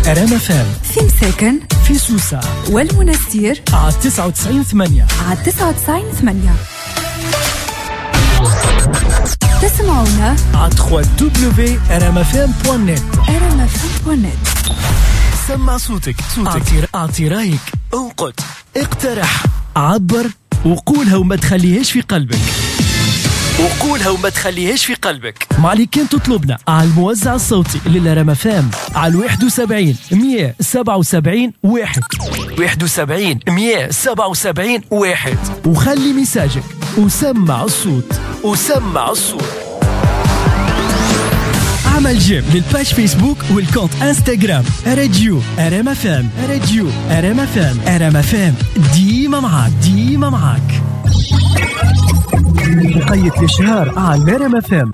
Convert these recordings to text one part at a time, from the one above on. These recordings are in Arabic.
رام فام في مساكن في سوسة والمنستير على 99.8 على 99.8. تسمعونا على www.ramfm.net. rmfm.net. سمع صوتك. اعطي رايك، انقد، اقترح، عبر وقولها وما تخليهاش في قلبك. ما عليك كان تطلبنا على الموزع الصوتي للرام فام على 71 177 1 71 177 1 وخلي مساجك وسمع الصوت. عمل جيم للباج فيسبوك والكونت انستغرام راديو رام فام. رام فام ديما معاك. مقيد الاشهار على رام فام.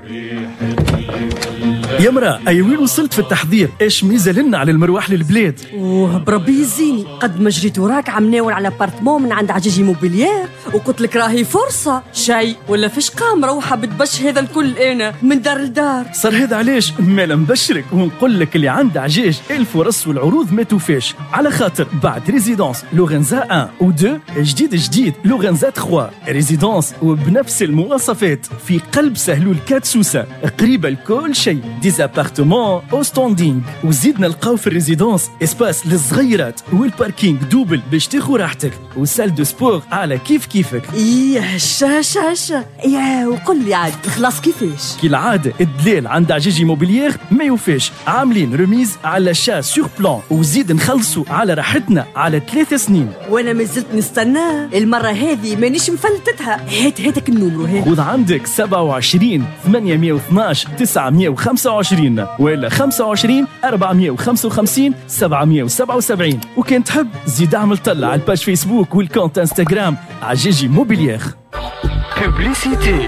يا مرا أي وين وصلت في التحضير؟ إيش ميزة لنا على المروح للبلاد؟ بربي يزيني قد ما جريت وراك عم ناول على بارتمون من عند عجيجي موبيليير وقلت لك راهي فرصة شيء ولا فيش قام روحة بتبش هذا الكل أنا من دار لدار. صار هذا علاش ما نبشرك ونقول لك اللي عند عجيج الفرص والعروض ما توفاش، على خاطر بعد ريزيدانس لورنزا 1 و 2 جديد لورنزا 3 ريزيدانس وبنفس المواصفات في قلب سهلول 4 سوسة قريبة لكل شيء. ديزابارتمون او ستاندينغ وزيدنا نلقاو في الريزيدانس اسباس للصغيرات والباركينغ دوبل باش تاخذ راحتك وسال دو سبور على كيفك. ايه هشا ايه وقل لي عاد خلاص كيفاش كي العاده الدلال عند عجيجي موبيليير ما يوفاش، عاملين ريميز على شا سور بلان وزيد نخلصوا على راحتنا على 3 سنين. وانا ما زلت نستنى المره هذه مانيش مفلتتها. هاتك النمرو هذا خذ عندك 27 812 925 ولا 25 455 777 وكان تحب زيد اعمل طلع على الباج فيسبوك والكونت انستغرام عجيجي موبيليير. بوبليسيتي.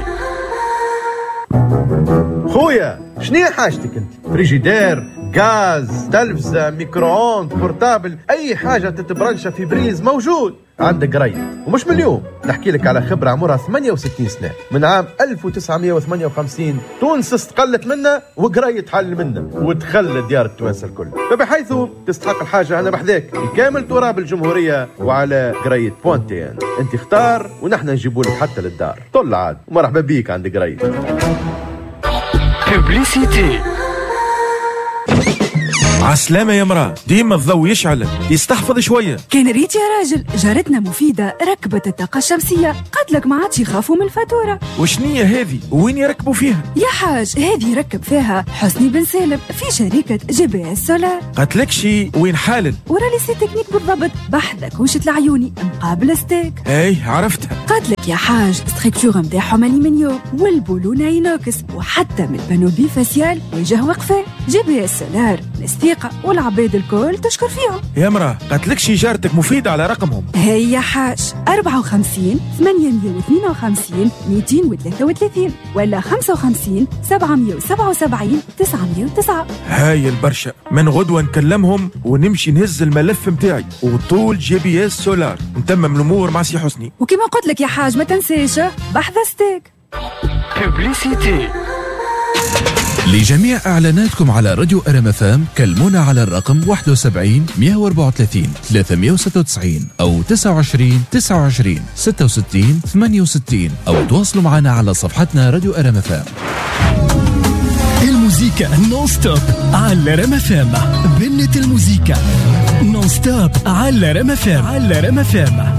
خويا شنو حاجتك انت؟ فريجيدير، غاز، تلفزة، ميكرووند، بورتابل، اي حاجه تتبرنشها في بريز موجود عندك قريب. ومش من اليوم، نحكي لك على خبره عمرها 68 سنه. من عام 1958 تونس استقلت منا وقريت حل منا وتخلى ديار التوانسه الكل، فبحيث تستحق الحاجه انا بحذاك بكامل تراب الجمهوريه وعلى قريت بوانتين. انت اختار ونحن نجيبوا لك حتى للدار. طل عاد ومرحبا بيك عند قريت. بوبليسيتي. عسلامة يا مرأة، ديما الضوء يشعل يستحفظ شوية. كان ريت يا راجل جارتنا مفيدة ركبت الطاقة الشمسية قد لك ما عادش يخافوا من الفاتورة. وشنية هذه وين يركبوا فيها؟ يا حاج هذه يركب فيها حسني بن سالم في شركة GPS سولار. قالت لك شي وين حالل؟ ورا لي سي تكنيك بالضبط بحذك وشت العيوني مقابل ستيك. اي عرفتها. قالت لك يا حاج ستركتور نتاعهم ألمنيوم والبولونة اينوكس وحتى من بانوبي فاسيال وجه وقفة. GPS سولار الثقة والعباد الكل تشكر فيهم. يا مرأة قالت لك شي جارتك مفيدة على رقمهم. هيا حاج 54 852 233 ولا 55 777 909. هاي البرشا من غدوة نكلمهم ونمشي نهز الملف متاعي وطول GPS سولار نتمم الأمور مع سي حسني. وكما قلت لك يا حاج ما تنساش بحث ستيك. بوبليسيتي. لجميع إعلاناتكم على راديو رام فام كلمونا على الرقم 71 134 396 أو 29 66 68 أو تواصلوا معنا على صفحتنا راديو رام فام. الموسيقى نون ستوب على رام فام. بنت الموسيقى نون ستوب على رام فام.